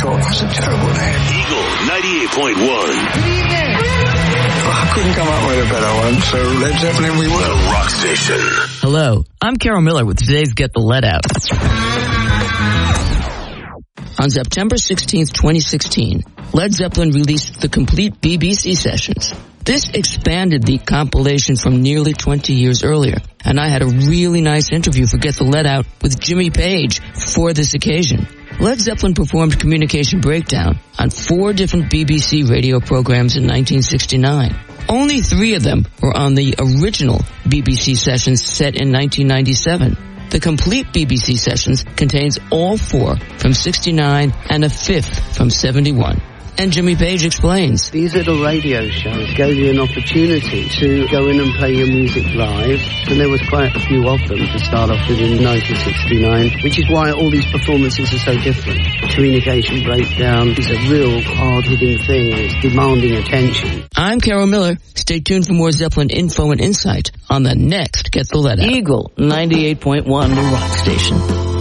thought, that's a terrible name. Eagle 98.1. Good evening. I couldn't come up with a better one, so Led Zeppelin we will. The Rock Station. Hello, I'm Carol Miller with today's Get the Lead Out. On September 16th, 2016, Led Zeppelin released the complete BBC sessions. This expanded the compilation from nearly 20 years earlier, and I had a really nice interview for Get the Lead Out with Jimmy Page for this occasion. Led Zeppelin performed Communication Breakdown on 4 different BBC radio programs in 1969. Only 3 of them were on the original BBC sessions set in 1997. The complete BBC sessions contains all 4 from 69 and a 5th from 71. And Jimmy Page explains. These little radio shows gave you an opportunity to go in and play your music live, and there was quite a few of them to start off with in 1969, which is why all these performances are so different. Communication Breakdown is a real hard-hitting thing, and it's demanding attention. I'm Carol Miller. Stay tuned for more Zeppelin info and insight on the next Get the Lead Out. Eagle 98.1, the Rock Station.